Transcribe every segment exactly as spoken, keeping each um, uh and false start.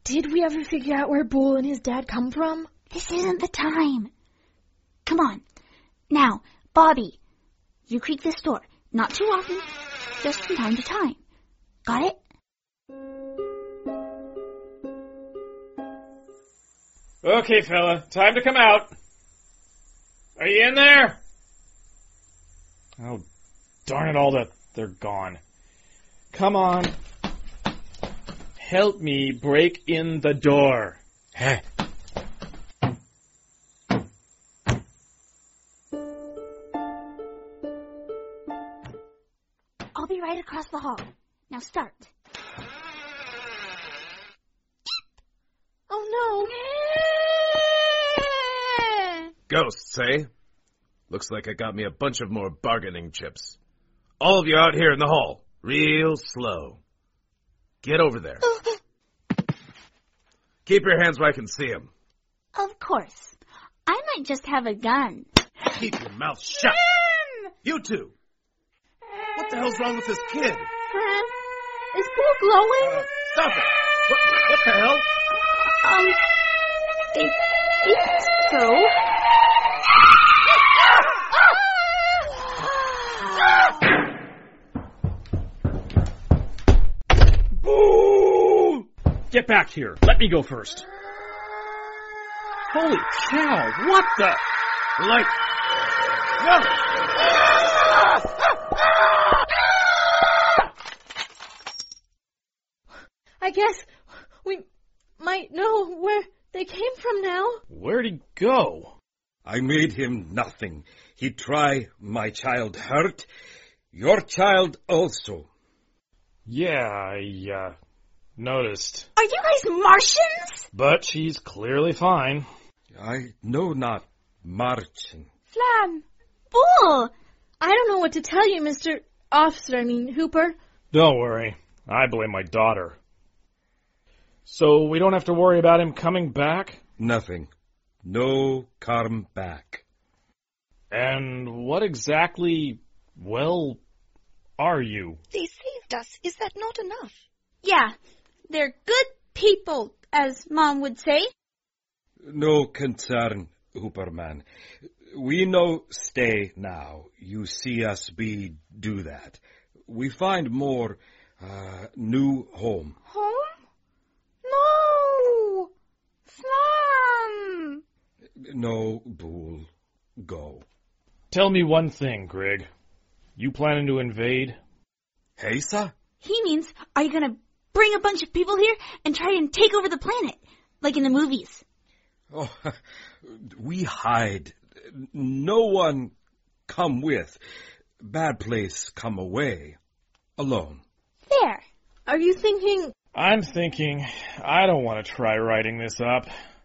Did we ever figure out where Bull and his dad come from? This isn't the time. Come on. Now, Bobby, you creak this door. Not too often, just from time to time. Got it? Okay, fella, time to come out. Are you in there? Oh, darn it all, that they're gone. Come on. Help me break in the door. Hey. I'll be right across the hall. Now start. Oh, no. Ghosts, eh? Looks like I got me a bunch of more bargaining chips. All of you out here in the hall. Real slow. Get over there. Keep your hands where I can see them. Of course. I might just have a gun. Keep your mouth shut. You two. What the hell's wrong with this kid? Fran, is Bull glowing? Uh, stop it. What, what the hell? Um, I think so. Boo! Get back here. Let me go first. Holy cow, what the? Light. No! I guess we might know where they came from now. Where'd he go? I made him nothing. He try my child hurt. Your child also. Yeah, I, uh, noticed. Are you guys Martians? But she's clearly fine. I know not Martian. Flam. Bull. I don't know what to tell you, Mister Officer, I mean, Hooper. Don't worry. I blame my daughter. So we don't have to worry about him coming back? Nothing. No come back. And what exactly, well, are you? They saved us. Is that not enough? Yeah, they're good people, as Mom would say. No concern, Hooperman. We no stay now. You see us be do that. We find more uh, new home. Home? No! Flam! No, Bull. Go. Tell me one thing, Greg. You planning to invade? Hey, sir? He means, are you gonna bring a bunch of people here and try and take over the planet? Like in the movies? Oh, we hide. No one come with. Bad place come away. Alone. There. Are you thinking... I'm thinking I don't want to try writing this up.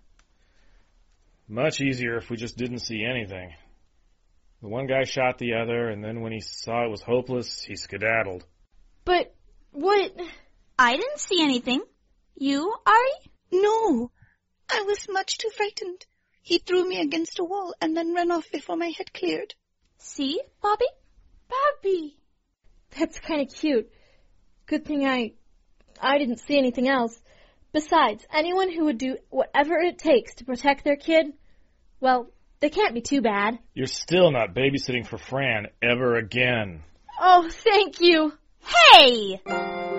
Much easier if we just didn't see anything. The one guy shot the other, and then when he saw it was hopeless, he skedaddled. But what... I didn't see anything. You, Ari? No. I was much too frightened. He threw me against a wall and then ran off before my head cleared. See, Bobby? Bobby! That's kind of cute. Good thing I... I didn't see anything else. Besides, anyone who would do whatever it takes to protect their kid, well, they can't be too bad. You're still not babysitting for Fran ever again. Oh, thank you. Hey!